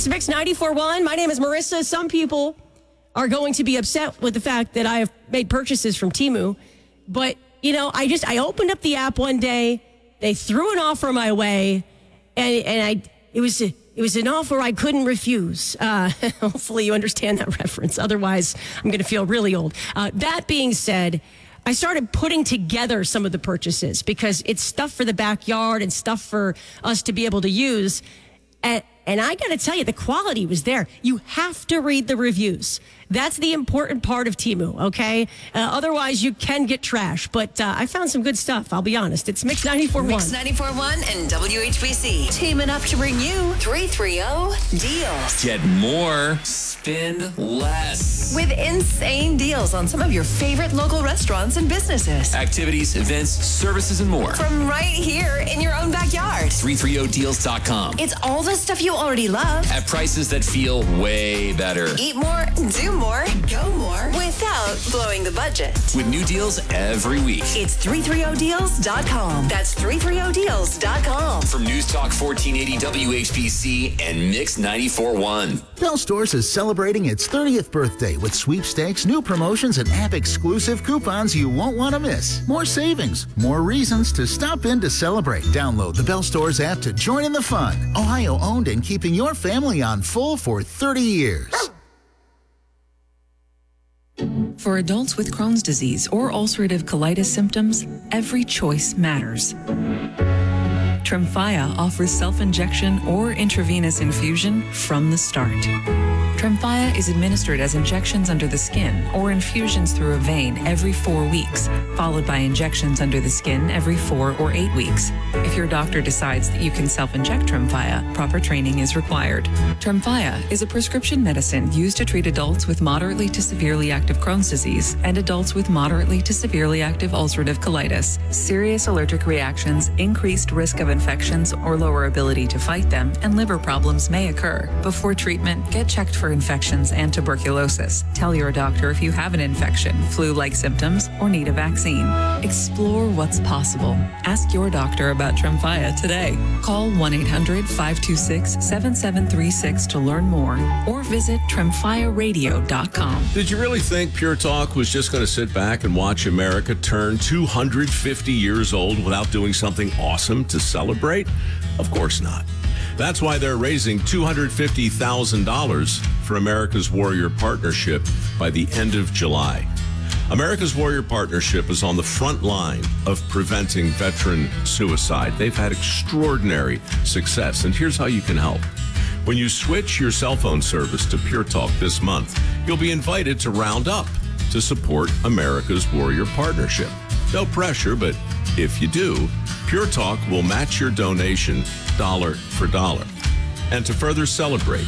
It's Mix 94.1. My name is Marissa. Some people are going to be upset with the fact that I have made purchases from Temu. But, I opened up the app one day. They threw an offer my way, and it was an offer I couldn't refuse. Hopefully you understand that reference. Otherwise, I'm going to feel really old. That being said, I started putting together some of the purchases because it's stuff for the backyard and stuff for us to be able to use. And I got to tell you, the quality was there. You have to read the reviews. That's the important part of Temu, okay? Otherwise, you can get trash. But I found some good stuff, I'll be honest. It's Mix 94.1. Mix 94.1 and WHBC. Teaming up to bring you 330 Deals. Get more, spend less. With insane deals on some of your favorite local restaurants and businesses. Activities, events, services, and more. From right here in your own backyard. 330deals.com. It's all the stuff you already love. At prices that feel way better. Eat more, do more, go more without blowing the budget. With new deals every week. It's 330deals.com. That's 330deals.com. From News Talk 1480 WHBC and Mix 94.1. Bell Stores is celebrating its 30th birthday with sweepstakes, new promotions, and app-exclusive coupons you won't want to miss. More savings, more reasons to stop in to celebrate. Download the Bell Stores app to join in the fun. Ohio owned and keeping your family on full for 30 years. For adults with Crohn's disease or ulcerative colitis symptoms, every choice matters. Tremfya offers self-injection or intravenous infusion from the start. Tremfya is administered as injections under the skin or infusions through a vein every 4 weeks, followed by injections under the skin every 4 or 8 weeks. If your doctor decides that you can self-inject Tremfya, proper training is required. Tremfya is a prescription medicine used to treat adults with moderately to severely active Crohn's disease and adults with moderately to severely active ulcerative colitis. Serious allergic reactions, increased risk of infections or lower ability to fight them, and liver problems may occur. Before treatment, get checked for infections and tuberculosis. Tell your doctor if you have an infection, flu-like symptoms, or need a vaccine. Explore what's possible. Ask your doctor about Tremfya today. Call 1-800-526-7736 to learn more or visit tremfyaradio.com. Did you really think Pure Talk was just going to sit back and watch America turn 250 years old without doing something awesome to celebrate? Of course not. That's why they're raising $250,000 for America's Warrior Partnership by the end of July. America's Warrior Partnership is on the front line of preventing veteran suicide. They've had extraordinary success, and here's how you can help. When you switch your cell phone service to Pure Talk this month, you'll be invited to round up to support America's Warrior Partnership. No pressure, but if you do, Pure Talk will match your donation dollar for dollar. And to further celebrate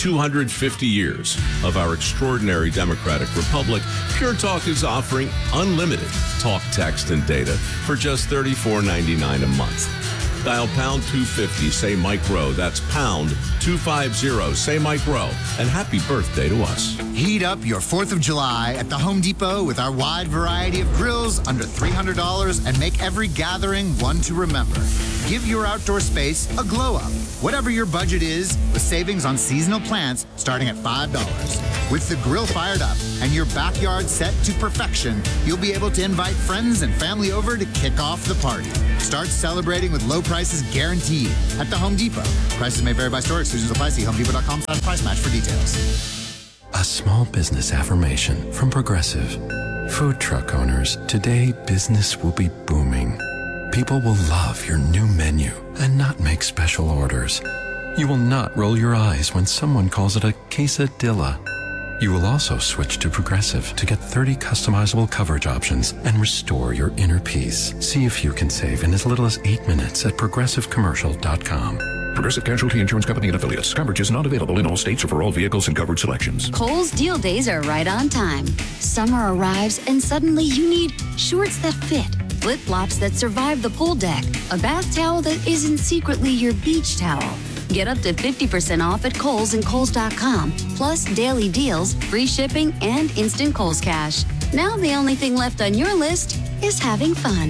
250 years of our extraordinary democratic republic, Pure Talk is offering unlimited talk, text, and data for just $34.99 a month. Dial pound 250, say Mike Rowe. That's pound 250, say Mike Rowe. And happy birthday to us. Heat up your 4th of July at the Home Depot with our wide variety of grills under $300 and make every gathering one to remember. Give your outdoor space a glow up. Whatever your budget is, with savings on seasonal plants starting at $5. With the grill fired up and your backyard set to perfection, you'll be able to invite friends and family over to kick off the party. Start celebrating with low prices guaranteed at the Home Depot. Prices may vary by store. Exclusions apply. See HomeDepot.com/price match for details. A small business affirmation from Progressive. Food truck owners, today business will be booming. People will love your new menu and not make special orders. You will not roll your eyes when someone calls it a quesadilla. You will also switch to Progressive to get 30 customizable coverage options and restore your inner peace. See if you can save in as little as 8 minutes at progressivecommercial.com. Progressive Casualty Insurance Company and Affiliates. Coverage is not available in all states or for all vehicles and covered selections. Kohl's deal days are right on time. Summer arrives and suddenly you need shorts that fit, flip-flops that survive the pool deck, a bath towel that isn't secretly your beach towel. Get up to 50% off at Kohl's and Kohl's.com, plus daily deals, free shipping, and instant Kohl's Cash. Now the only thing left on your list is having fun.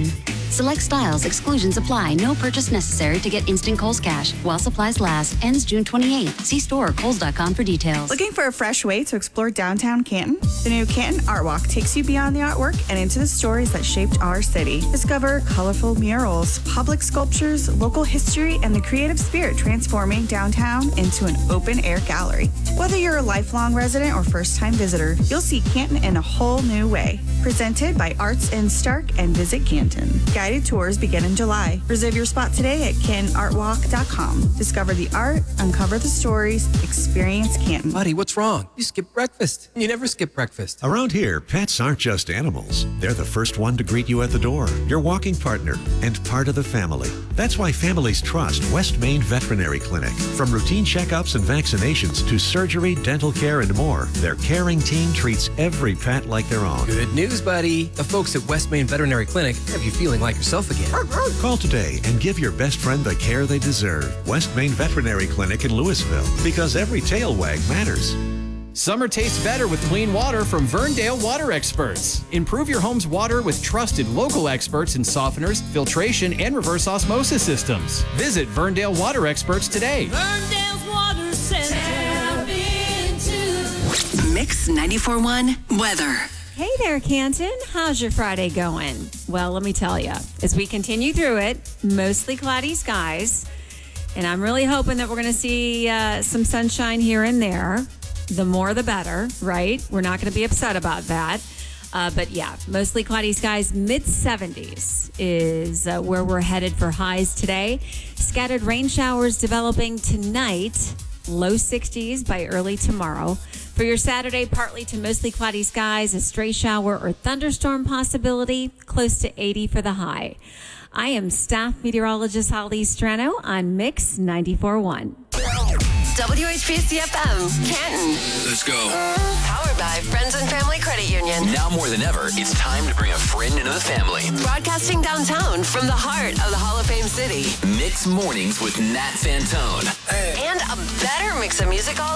Select styles, exclusions apply. No purchase necessary to get instant Kohl's Cash. While supplies last. Ends June 28th. See store or Kohl's.com for details. Looking for a fresh way to explore downtown Canton? The new Canton Art Walk takes you beyond the artwork and into the stories that shaped our city. Discover colorful murals, public sculptures, local history, and the creative spirit transforming downtown into an open-air gallery. Whether you're a lifelong resident or first-time visitor, you'll see Canton in a whole new way. Presented by Arts in Stark and Visit Canton. Guided tours begin in July. Reserve your spot today at cantonartwalk.com. Discover the art, uncover the stories, experience Canton. Buddy, what's wrong? You skipped breakfast. You never skip breakfast. Around here, pets aren't just animals. They're the first one to greet you at the door, your walking partner, and part of the family. That's why families trust West Main Veterinary Clinic. From routine checkups and vaccinations to surgery, dental care, and more, their caring team treats every pet like their own. Good news, buddy. The folks at West Main Veterinary Clinic have you feeling like yourself again. Call today and give your best friend the care they deserve. West Main Veterinary Clinic in Louisville, because every tail wag matters. Summer tastes better with clean water from Verndale Water Experts. Improve your home's water with trusted local experts in softeners, filtration, and reverse osmosis systems. Visit Verndale Water Experts today. Verndale's Water Center. Mix 94.1 weather. Hey there, Canton. How's your Friday going? Well, let me tell you, as we continue through it, mostly cloudy skies, and I'm really hoping that we're going to see some sunshine here and there. The more, the better, right? We're not going to be upset about that. But yeah, mostly cloudy skies, mid-70s is where we're headed for highs today. Scattered rain showers developing tonight, low 60s by early tomorrow. For your Saturday, partly to mostly cloudy skies, a stray shower or thunderstorm possibility, close to 80 for the high. I am staff meteorologist Holly Strano on Mix 94.1. WHBC-FM, Canton. Let's go. Powered by Friends and Family Credit Union. Now more than ever, it's time to bring a friend into the family. Broadcasting downtown from the heart of the Hall of Fame city. Mix Mornings with Nat Fantone. And a better mix of music all